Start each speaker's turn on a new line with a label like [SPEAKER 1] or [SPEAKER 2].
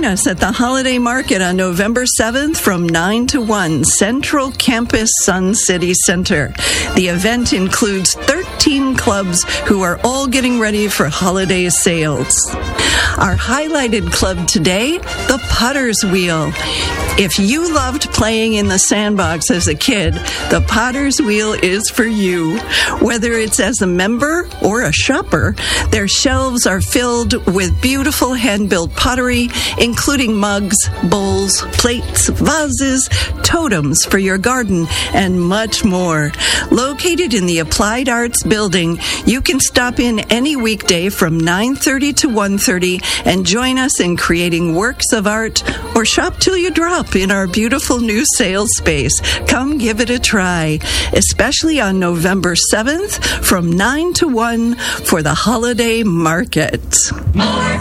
[SPEAKER 1] Join us at the Holiday Market on November 7th from 9 to 1, Central Campus Sun City Center. The event includes 13 clubs who are all getting ready for holiday sales. Our highlighted club today, the Potter's Wheel. If you loved playing in the sandbox as a kid, the Potter's Wheel is for you. Whether it's as a member or a shopper, their shelves are filled with beautiful hand-built pottery, including mugs, bowls, plates, vases, totems for your garden, and much more. Located in the Applied Arts Building, you can stop in any weekday from 9:30 to 1:30 and join us in creating works of art or shop till you drop in our beautiful new sales space. Come give it a try, especially on November 7th from 9 to 1 for the holiday market.
[SPEAKER 2] More